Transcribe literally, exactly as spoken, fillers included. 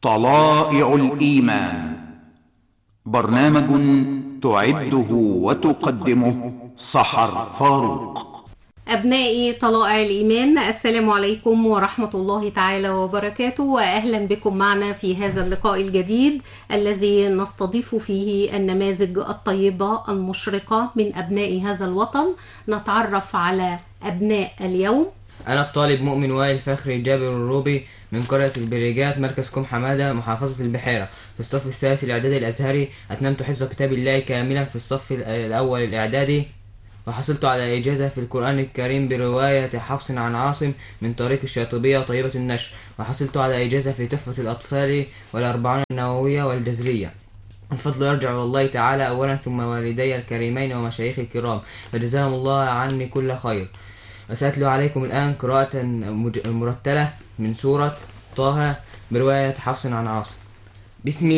طلائع الإيمان، برنامج تعده وتقدمه سحر فاروق. أبنائي طلائع الإيمان، السلام عليكم ورحمة الله تعالى وبركاته، وأهلا بكم معنا في هذا اللقاء الجديد الذي نستضيف فيه النماذج الطيبة المشرقة من أبناء هذا الوطن. نتعرف على أبناء اليوم. أنا الطالب مؤمن وائل فخري جابر الروبي من قرية البريجات، مركز كوم حمادة، محافظة البحيرة، في الصف الثالث الإعدادي الأزهري. أتممت حفظ كتاب الله كاملا في الصف الأول الإعدادي، وحصلت على إجازة في القرآن الكريم برواية حفص عن عاصم من طريق الشاطبية طيبة النشر، وحصلت على إجازة في تحفة الأطفال والأربعون النووية والجزرية. الفضل يرجع إلى الله تعالى أولا، ثم والدي الكريمين ومشايخي الكرام، فجزاهم الله عني كل خير. وسأتلو عليكم الآن قراءة مرتلة من سورة طه برواية حفص عن عاصم. بسم